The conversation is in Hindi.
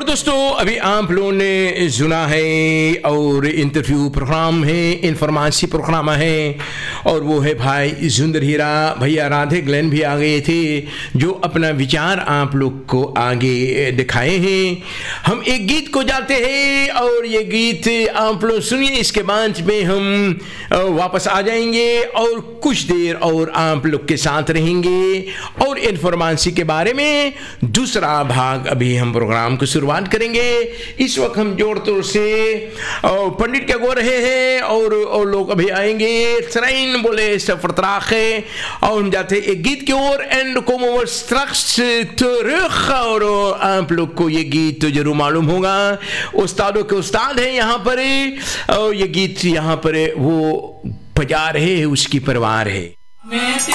और दोस्तों अभी आप लोगों ने सुना है और इंटरव्यू प्रोग्राम है, इन्फॉर्मेशन प्रोग्राम है और वो है भाई सुंदर हीरा भैया राधे ग्लेन भी आ गए थे जो अपना विचार आप लोग को आगे दिखाए हैं। हम एक गीत को जाते हैं और ये गीत आप लोग सुनिए, इसके बाद में हम वापस आ जाएंगे और कुछ देर और आप लोग के साथ रहेंगे और इन्फॉर्मेशन के बारे में दूसरा भाग अभी हम प्रोग्राम को शुरुआत करेंगे। इस वक्त हम जोर तोड़ से पंडित क्या गो रहे हैं और लोग अभी आएंगे। सराइन बोले सफरत्राख है और हम जाते हैं एक गीत की ओर एंड कोमोवर स्ट्रक्स और आप लोग को ये गीत तो जरूर मालूम होगा, उस्तादों के उस्ताद हैं यहाँ पर और ये गीत यहाँ पर वो पजार है, उसकी परिवार है।